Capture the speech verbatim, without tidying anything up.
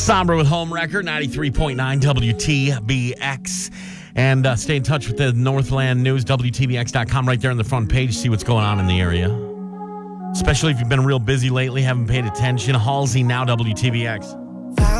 Sombra with Home Record, ninety-three point nine W T B X. And uh, stay in touch with the Northland News, W T B X dot com, right there on the front page. See what's going on in the area. Especially if you've been real busy lately, haven't paid attention. Halsey now, W T B X.